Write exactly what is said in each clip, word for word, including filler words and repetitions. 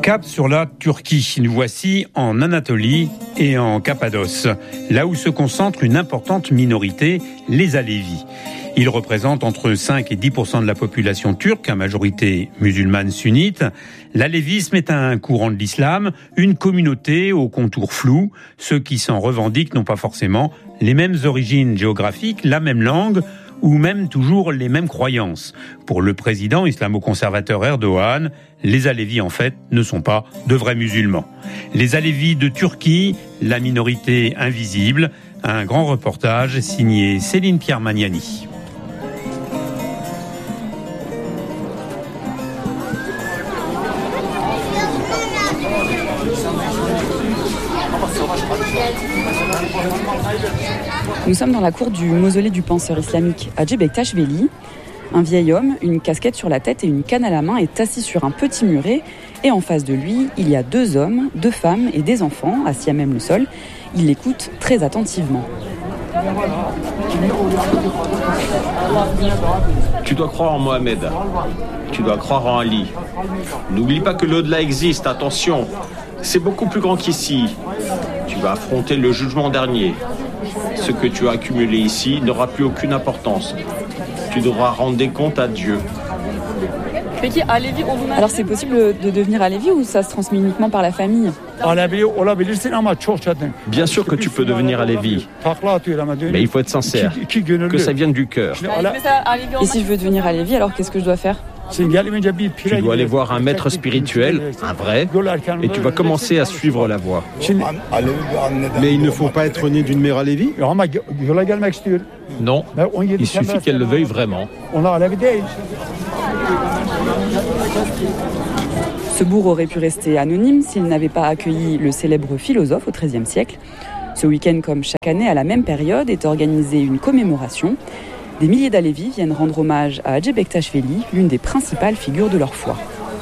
Cap sur la Turquie. Nous voici en Anatolie et en Cappadoce, là où se concentre une importante minorité, les Alévis. Ils représentent entre cinq et dix pour cent de la population turque, à majorité musulmane sunnite. L'alévisme est un courant de l'islam, une communauté aux contours flous. Ceux qui s'en revendiquent n'ont pas forcément les mêmes origines géographiques, la même langue, ou même toujours les mêmes croyances. Pour le président islamo-conservateur Erdogan, les Alévis en fait ne sont pas de vrais musulmans. Les Alévis de Turquie, la minorité invisible, un grand reportage signé Céline Pierre Magnani. Nous sommes dans la cour du mausolée du penseur islamique Hacı Bektaş Veli. Un vieil homme, une casquette sur la tête et une canne à la main est assis sur un petit muret. Et en face de lui, il y a deux hommes, deux femmes et des enfants, assis à même le sol. Il l'écoute très attentivement. Tu dois croire en Mohamed. Tu dois croire en Ali. N'oublie pas que l'au-delà existe, attention. C'est beaucoup plus grand qu'ici. Tu vas affronter le jugement dernier. Ce que tu as accumulé ici n'aura plus aucune importance. Tu devras rendre des comptes à Dieu. Alors c'est possible de devenir Alévi ou ça se transmet uniquement par la famille ? Bien sûr que tu peux devenir Alévi, mais il faut être sincère, que ça vienne du cœur. Et si je veux devenir Alévi, alors qu'est-ce que je dois faire ? Tu dois aller voir un maître spirituel, un vrai, et tu vas commencer à suivre la voie. Mais il ne faut pas être né d'une mère Alévi ? Non, il suffit qu'elle le veuille vraiment. Ce bourg aurait pu rester anonyme s'il n'avait pas accueilli le célèbre philosophe au treizième siècle. Ce week-end, comme chaque année à la même période, est organisée une commémoration. Des milliers d'Alévis viennent rendre hommage à Hacı Bektaş Veli, l'une des principales figures de leur foi.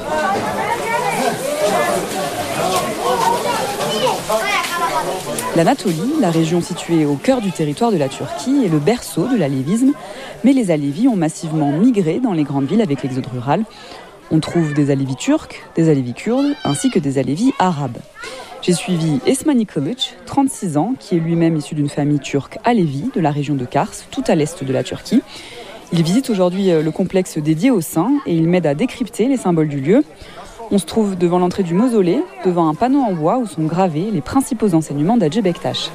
L'Anatolie, la région située au cœur du territoire de la Turquie, est le berceau de l'alévisme, mais les Alévis ont massivement migré dans les grandes villes avec l'exode rural. On trouve des Alévis turcs, des Alévis kurdes, ainsi que des Alévis arabes. J'ai suivi Esmani Kılıç, trente-six ans, qui est lui-même issu d'une famille turque alévi de la région de Kars, tout à l'est de la Turquie. Il visite aujourd'hui le complexe dédié aux saints et il m'aide à décrypter les symboles du lieu. On se trouve devant l'entrée du mausolée, devant un panneau en bois où sont gravés les principaux enseignements d'Hacı Bektaş.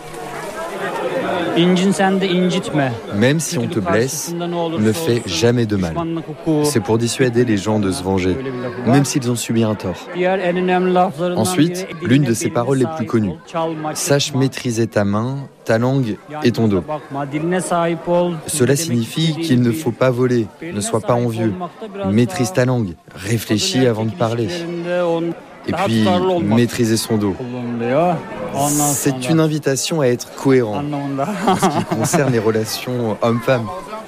Même si on te blesse, ne fais jamais de mal. C'est pour dissuader les gens de se venger, même s'ils ont subi un tort. Ensuite, l'une de ses paroles les plus connues. Sache maîtriser ta main, ta langue et ton dos. Cela signifie qu'il ne faut pas voler, ne sois pas envieux. Maîtrise ta langue, réfléchis avant de parler. Et puis, maîtriser son dos. C'est une invitation à être cohérent en ce qui concerne les relations hommes-femmes.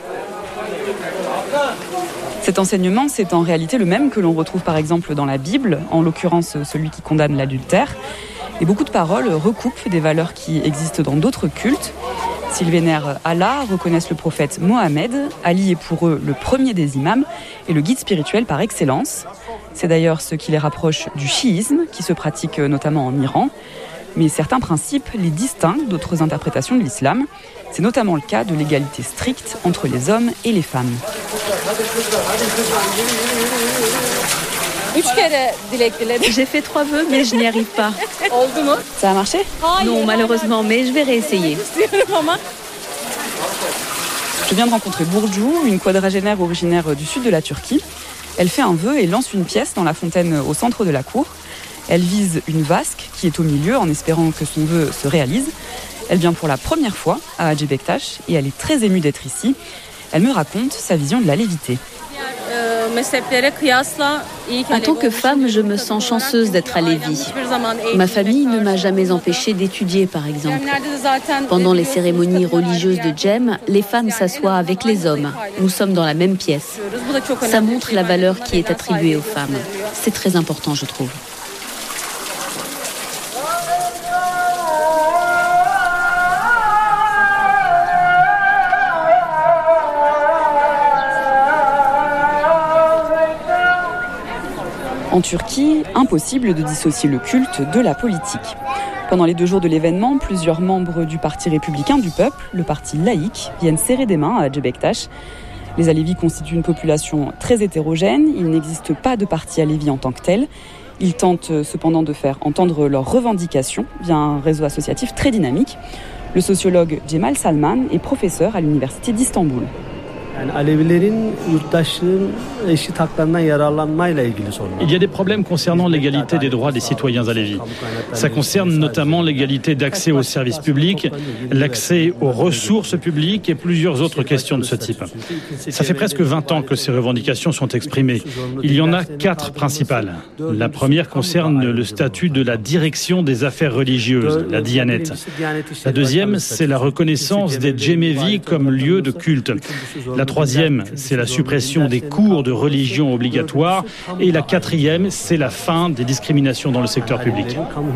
Cet enseignement, c'est en réalité le même que l'on retrouve par exemple dans la Bible, en l'occurrence celui qui condamne l'adultère. Et beaucoup de paroles recoupent des valeurs qui existent dans d'autres cultes. S'ils vénèrent Allah, reconnaissent le prophète Mohammed, Ali est pour eux le premier des imams et le guide spirituel par excellence. C'est d'ailleurs ce qui les rapproche du chiisme, qui se pratique notamment en Iran. Mais certains principes les distinguent d'autres interprétations de l'islam. C'est notamment le cas de l'égalité stricte entre les hommes et les femmes. J'ai fait trois vœux, mais je n'y arrive pas. Ça a marché ? Non, malheureusement, mais je vais réessayer. Je viens de rencontrer Burcu, une quadragénaire originaire du sud de la Turquie. Elle fait un vœu et lance une pièce dans la fontaine au centre de la cour. Elle vise une vasque qui est au milieu en espérant que son vœu se réalise. Elle vient pour la première fois à Hacı Bektaş et elle est très émue d'être ici. Elle me raconte sa vision de la lévité. En tant que femme, je me sens chanceuse d'être alévi. Ma famille ne m'a jamais empêchée d'étudier, par exemple. Pendant les cérémonies religieuses de Cem, les femmes s'assoient avec les hommes. Nous sommes dans la même pièce. Ça montre la valeur qui est attribuée aux femmes. C'est très important, je trouve. En Turquie, impossible de dissocier le culte de la politique. Pendant les deux jours de l'événement, plusieurs membres du Parti républicain du peuple, le parti laïque, viennent serrer des mains à Hacı Bektaş. Les Alévis constituent une population très hétérogène. Il n'existe pas de parti Alévi en tant que tel. Ils tentent cependant de faire entendre leurs revendications via un réseau associatif très dynamique. Le sociologue Cemal Salman est professeur à l'université d'Istanbul. Il y a des problèmes concernant l'égalité des droits des citoyens alévis. Ça concerne notamment l'égalité d'accès aux services publics, l'accès aux ressources publiques et plusieurs autres questions de ce type. Ça fait presque vingt ans que ces revendications sont exprimées. Il y en a quatre principales. La première concerne le statut de la direction des affaires religieuses, la Diyanet. La deuxième, c'est la reconnaissance des Cemevi comme lieu de culte. La troisième, c'est la suppression des cours de religion obligatoires. Et la quatrième, c'est la fin des discriminations dans le secteur public.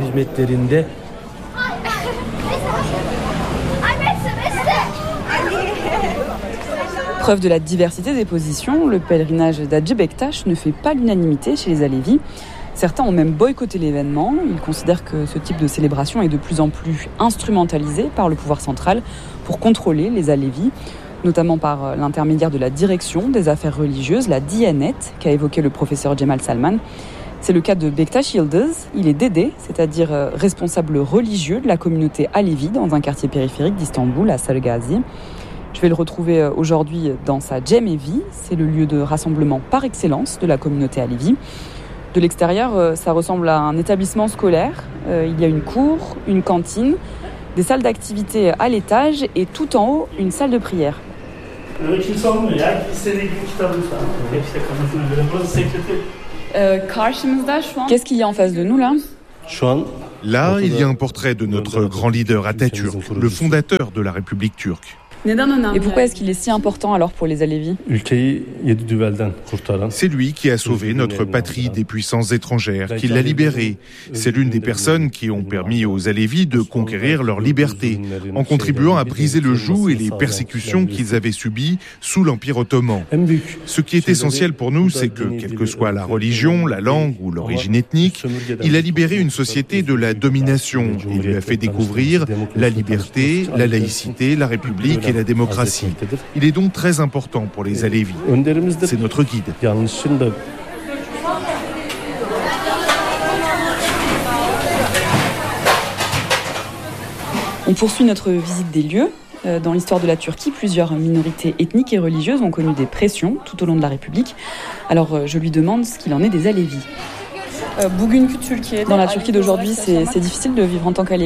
Preuve de la diversité des positions, le pèlerinage d'Hacı Bektaş ne fait pas l'unanimité chez les Alévis. Certains ont même boycotté l'événement. Ils considèrent que ce type de célébration est de plus en plus instrumentalisé par le pouvoir central pour contrôler les Alévis, notamment par l'intermédiaire de la direction des affaires religieuses, la Diyanet, qu'a évoqué le professeur Cemal Salman. C'est le cas de Bektaş Yıldız. Il est dédé, c'est-à-dire responsable religieux de la communauté Alévi dans un quartier périphérique d'Istanbul, à Sarıgazi. Je vais le retrouver aujourd'hui dans sa Cemevi. C'est le lieu de rassemblement par excellence de la communauté Alévi. De l'extérieur, ça ressemble à un établissement scolaire. Il y a une cour, une cantine, des salles d'activité à l'étage et tout en haut, une salle de prière. Qu'est-ce qu'il y a en face de nous là ? Là, il y a un portrait de notre grand leader Atatürk, le fondateur de la République turque. Et pourquoi est-ce qu'il est si important alors pour les Alévis ? C'est lui qui a sauvé notre patrie des puissances étrangères, qui l'a libérée. C'est l'une des personnes qui ont permis aux Alévis de conquérir leur liberté, en contribuant à briser le joug et les persécutions qu'ils avaient subies sous l'Empire ottoman. Ce qui est essentiel pour nous, c'est que, quelle que soit la religion, la langue ou l'origine ethnique, il a libéré une société de la domination et lui a fait découvrir la liberté, la laïcité, la République et la démocratie. Il est donc très important pour les Alévis. C'est notre guide. On poursuit notre visite des lieux. Dans l'histoire de la Turquie, plusieurs minorités ethniques et religieuses ont connu des pressions tout au long de la République. Alors je lui demande ce qu'il en est des Alévis. Dans la Turquie d'aujourd'hui, c'est, c'est difficile de vivre en tant qu'Alévi ?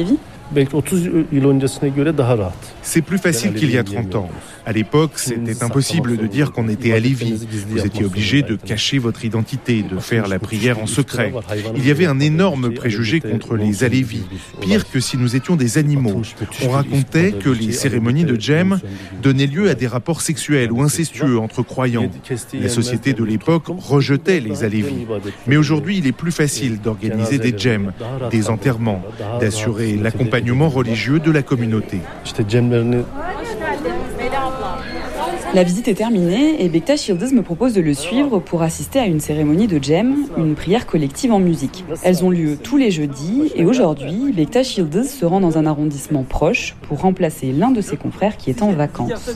C'est plus facile qu'il y a trente ans. À l'époque, c'était impossible de dire qu'on était Alévi. Vous étiez obligé de cacher votre identité, de faire la prière en secret. Il y avait un énorme préjugé contre les Alévis. Pire que si nous étions des animaux. On racontait que les cérémonies de Cem donnaient lieu à des rapports sexuels ou incestueux entre croyants. La société de l'époque rejetait les Alévis. Mais aujourd'hui, il est plus facile d'organiser des Cem, des enterrements, d'assurer l'accompagnement religieux de la communauté. La visite est terminée et Bektaş Yıldız me propose de le suivre pour assister à une cérémonie de Cem, une prière collective en musique. Elles ont lieu tous les jeudis et aujourd'hui, Bektaş Yıldız se rend dans un arrondissement proche pour remplacer l'un de ses confrères qui est en vacances.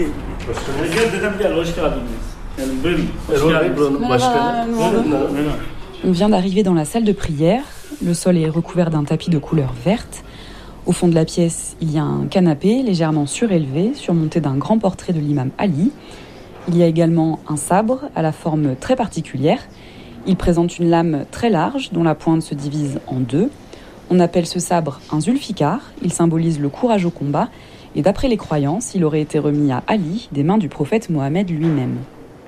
On vient d'arriver dans la salle de prière. Le sol est recouvert d'un tapis de couleur verte. Au fond de la pièce, il y a un canapé légèrement surélevé, surmonté d'un grand portrait de l'imam Ali. Il y a également un sabre à la forme très particulière. Il présente une lame très large dont la pointe se divise en deux. On appelle ce sabre un zulfikar. Il symbolise le courage au combat. Et d'après les croyances, il aurait été remis à Ali des mains du prophète Mohammed lui-même.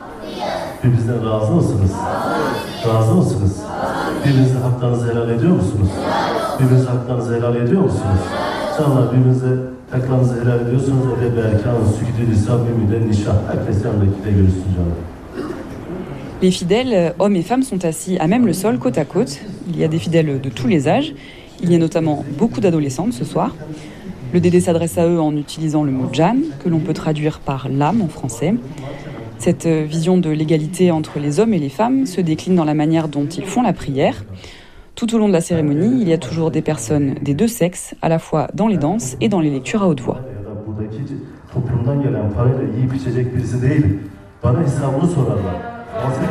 Les fidèles, hommes et femmes, sont assis à même le sol, côte à côte. Il y a des fidèles de tous les âges. Il y a notamment beaucoup d'adolescentes ce soir. Le dédé s'adresse à eux en utilisant le mot Can, que l'on peut traduire par l'âme en français. Cette vision de l'égalité entre les hommes et les femmes se décline dans la manière dont ils font la prière. Tout au long de la cérémonie, il y a toujours des personnes des deux sexes, à la fois dans les danses et dans les lectures à haute voix.